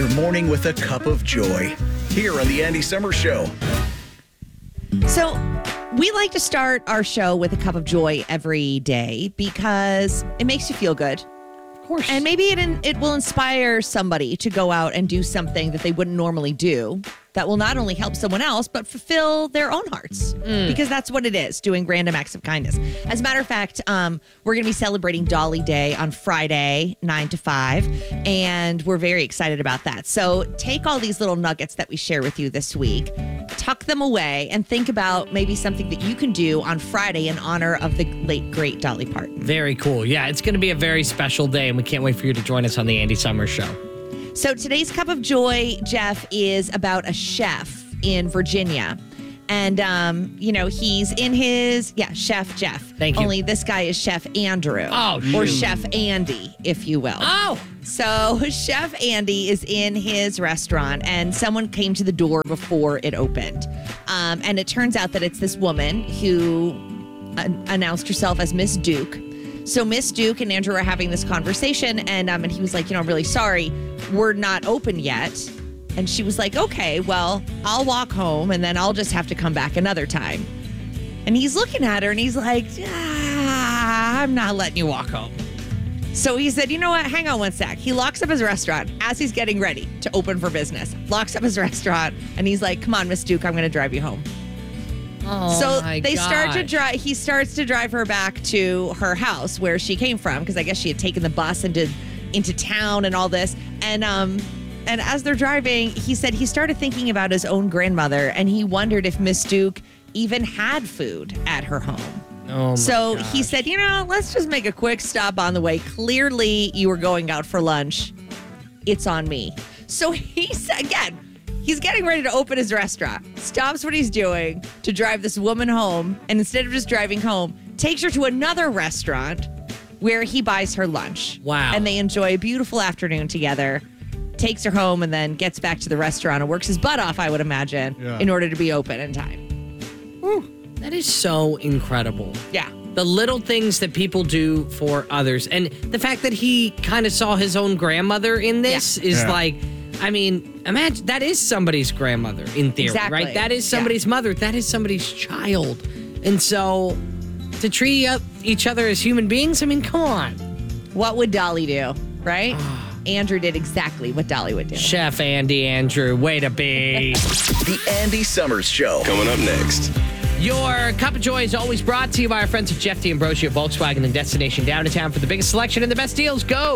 your morning with a cup of joy. Here on the Andy Summers Show. So we like to start our show with a cup of joy every day because it makes you feel good. Of course. And maybe it will inspire somebody to go out and do something that they wouldn't normally do that will not only help someone else, but fulfill their own hearts. Because that's what it is, doing random acts of kindness. As a matter of fact, we're going to be celebrating Dolly Day on Friday, 9 to 5. And we're very excited about that. So take all these little nuggets that we share with you this week, tuck them away, and think about maybe something that you can do on Friday in honor of the late, great Dolly Parton. Very cool. Yeah, it's going to be a very special day, and we can't wait for you to join us on the Andy Summers Show. So today's cup of joy, Jeff, is about a chef in Virginia. And, he's in his, Chef Jeff. Thank you. Only this guy is Chef Andrew. Oh, or shoot. Chef Andy, if you will. Oh! So Chef Andy is in his restaurant, and someone came to the door before it opened. And it turns out that it's this woman who announced herself as Miss Duke. So Miss Duke and Andrew are having this conversation, and he was like, I'm really sorry, we're not open yet. And she was like, okay, well, I'll walk home, and then I'll just have to come back another time. And he's looking at her, and he's like, I'm not letting you walk home. So he said, you know what, hang on one sec. He locks up his restaurant as he's getting ready to open for business. Locks up his restaurant, and he's like, come on, Miss Duke, I'm going to drive you home. Oh, so my they start to gosh. drive. He starts to drive her back to her house where she came from, because I guess she had taken the bus into town and all this. And as they're driving, he said he started thinking about his own grandmother, and he wondered if Miss Duke even had food at her home. Oh, my So gosh. he said, let's just make a quick stop on the way. Clearly, you were going out for lunch. It's on me. So he said, again, he's getting ready to open his restaurant, stops what he's doing to drive this woman home, and instead of just driving home, takes her to another restaurant where he buys her lunch. Wow. And they enjoy a beautiful afternoon together, takes her home, and then gets back to the restaurant and works his butt off, I would imagine, in order to be open in time. That is so incredible. Yeah. The little things that people do for others. And the fact that he kind of saw his own grandmother in this is like, I mean, imagine that is somebody's grandmother in theory, Exactly. right? That is somebody's mother. That is somebody's child. And so to treat each other as human beings, I mean, come on. What would Dolly do, right? Andrew did exactly what Dolly would do. Chef Andy Andrew, way to be. The Andy Summers Show. Coming up next. Your Cup of Joy is always brought to you by our friends at Jeff D'Ambrosio Volkswagen and Destination Downtown. For the biggest selection and the best deals, go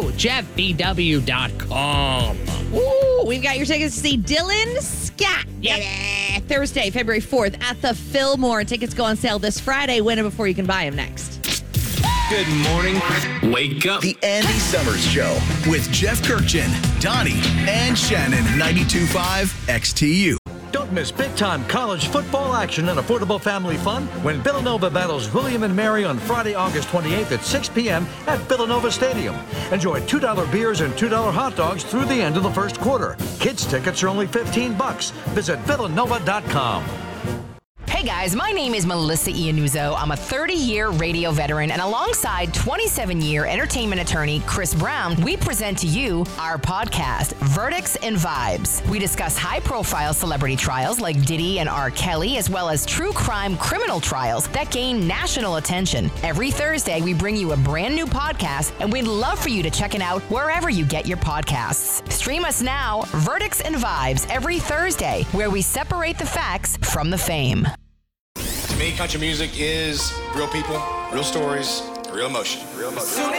jeffbw.com. Ooh, we've got your tickets to see Dylan Scott. Yep. Thursday, February 4th at the Fillmore. Tickets go on sale this Friday. Win it before you can buy them next. Good morning. Wake up. The Andy Summers Show with Jeff Kirkchin, Donnie, and Shannon. 92.5 XTU. Don't miss big-time college football action and affordable family fun when Villanova battles William and Mary on Friday, August 28th at 6 p.m. at Villanova Stadium. Enjoy $2 beers and $2 hot dogs through the end of the first quarter. Kids tickets are only $15. Visit villanova.com. Hey guys, my name is Melissa Iannuzzo. I'm a 30-year radio veteran, and alongside 27-year entertainment attorney Chris Brown, we present to you our podcast, Verdicts and Vibes. We discuss high-profile celebrity trials like Diddy and R. Kelly, as well as true crime criminal trials that gain national attention. Every Thursday, we bring you a brand new podcast, and we'd love for you to check it out wherever you get your podcasts. Stream us now, Verdicts and Vibes, every Thursday, where we separate the facts from the fame. To me, country music is real people, real stories, real emotion.